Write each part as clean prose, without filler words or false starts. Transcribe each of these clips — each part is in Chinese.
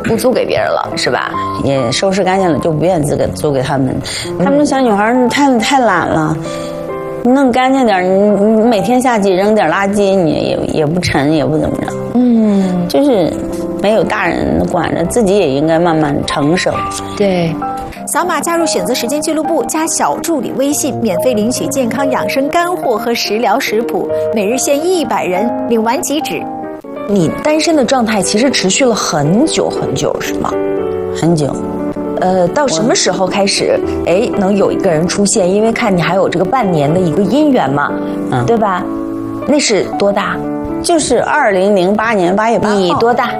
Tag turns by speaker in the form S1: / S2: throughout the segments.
S1: 不租给别人了，是吧？
S2: 也收拾干净了，就不愿意租给他们。他们小女孩太懒了，弄干净点，你每天下去扔点垃圾，你也不沉，也不怎么着。就是没有大人管着，自己也应该慢慢成熟。
S1: 对。
S3: 扫码加入选择时间俱乐部，加小助理微信，免费领取健康养生干货和食疗食谱，每日限100人，领完即止。
S1: 你单身的状态其实持续了很久很久，是吗？
S2: 很久。
S1: 到什么时候开始，能有一个人出现？因为看你还有这个半年的一个姻缘嘛，对吧？那是多大？
S2: 就是2008年8月8号。
S1: 你多大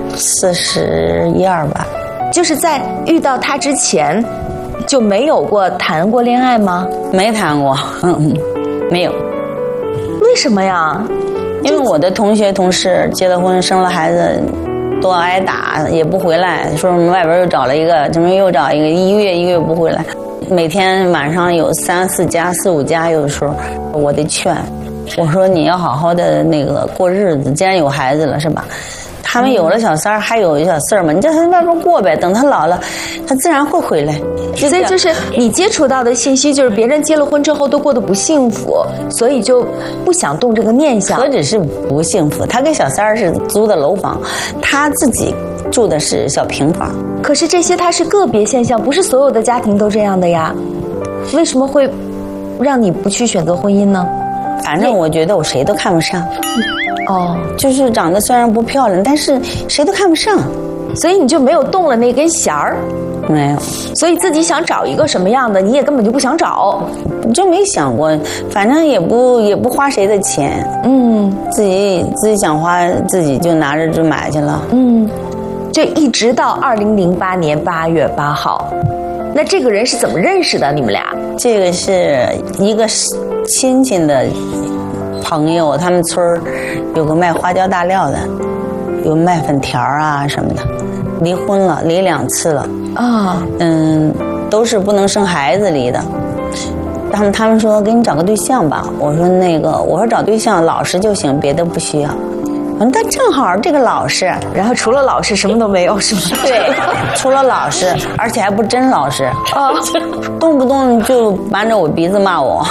S2: ？41、2吧。
S1: 就是在遇到他之前，就没有过谈过恋爱吗？
S2: 没谈过，没有。
S1: 为什么呀？
S2: 因为我的同学同事结了婚生了孩子，都挨打，也不回来，说什么外边又找了一个，怎么又找一个，1个月不回来。每天晚上有3、4家、4、5家，有的时候我得劝，我说你要好好的那个过日子，既然有孩子了，是吧？他们有了小三儿，还有小四儿嘛，你叫他外边过呗，等他老了，他自然会回来。
S1: 所以就是你接触到的信息，就是别人结了婚之后都过得不幸福，所以就不想动这个念想。
S2: 何止是不幸福，他跟小三儿是租的楼房，他自己住的是小平房。
S1: 可是这些它是个别现象，不是所有的家庭都这样的呀。为什么会让你不去选择婚姻呢？
S2: 反正我觉得我谁都看不上。就是长得虽然不漂亮，但是谁都看不上，
S1: 所以你就没有动了那根弦儿。
S2: 没有。
S1: 所以自己想找一个什么样的，你也根本就不想找，
S2: 就没想过，反正也不花谁的钱，自己想花，自己就拿着就买去了，
S1: 这一直到2008年8月8号，那这个人是怎么认识的？你们俩？
S2: 这个是一个亲戚的朋友，他们村儿有个卖花椒大料的，有卖粉条啊什么的，离婚了，离2次了啊，都是不能生孩子离的。他们说给你找个对象吧，我说找对象老实就行，别的不需要。但正好这个老实，
S1: 然后除了老实什么都没有，是吗？
S2: 对，除了老实，而且还不真老实动不动就瞒着我鼻子骂我。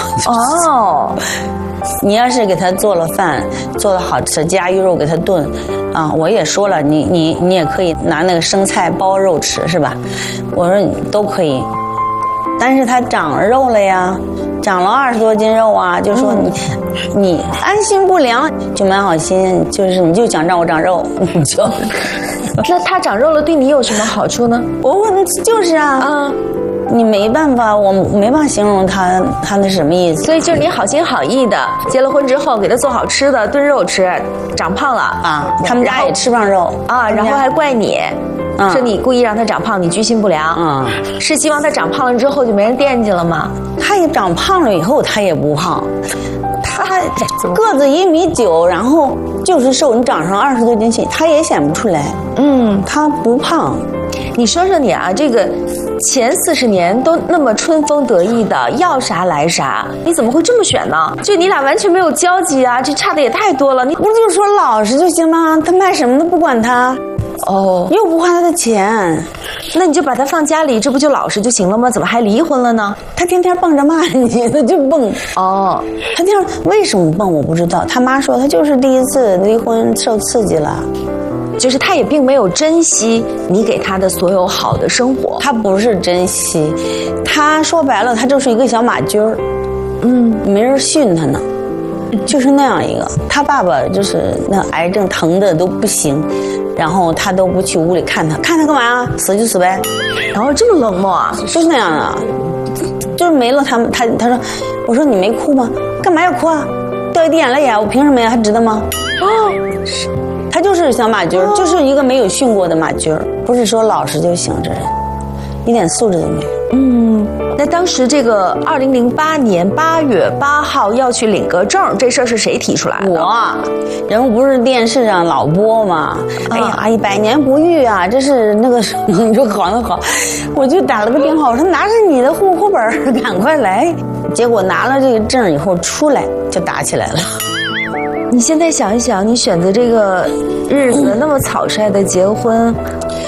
S2: 你要是给他做了饭，做了好吃加鱼肉给他炖，我也说了，你也可以拿那个生菜包肉吃，是吧？我说你都可以，但是他长肉了呀，长了20多斤肉啊，就说你安心不良就蛮好心，就是你就想让我长肉，就
S1: 那他长肉了对你有什么好处呢？
S2: 我问就是你没办法，我没办法形容他那是什么意思。
S1: 所以就是你好心好意的，结了婚之后给他做好吃的炖肉吃，长胖了
S2: 他们家也吃不上肉
S1: 然后还怪你。说你故意让他长胖，你居心不良是希望他长胖了之后就没人惦记了吗？
S2: 他也长胖了以后他也不胖，他个子1.9米，然后就是瘦，你长上20多斤去他也显不出来。他不胖。
S1: 你说说你这个前40年都那么春风得意的，要啥来啥，你怎么会这么选呢？就你俩完全没有交集啊，这差的也太多了。你
S2: 不就说老实就行吗？他卖什么都不管他，又不花他的钱，
S1: 那你就把他放家里，这不就老实就行了吗？怎么还离婚了呢？
S2: 他天天蹦着骂你，他就蹦。他天天为什么蹦我不知道。他妈说他就是第一次离婚受刺激了。
S1: 就是他也并没有珍惜你给他的所有好的生活。
S2: 他不是珍惜，他说白了他就是一个小马驹儿，没人训他呢，就是那样一个。他爸爸就是那癌症疼的都不行，然后他都不去屋里看他干嘛？死就死呗。
S1: 然后这么冷漠
S2: 就是那样的，就是没了他说，我说你没哭吗？干嘛要哭啊？掉一滴眼泪啊？我凭什么呀？还值得吗？他就是小马驹儿，就是一个没有训过的马驹儿，不是说老实就行，这人一点素质都没有。
S1: 那当时这个2008年8月8号要去领个证，这事儿是谁提出来的？
S2: 人不是电视上老播吗？哎呀，100年不遇啊，这是那个你说好那好，我就打了个电话，我说拿着你的户口本赶快来。结果拿了这个证以后出来就打起来了。
S1: 你现在想一想，你选择这个日子那么草率的结婚，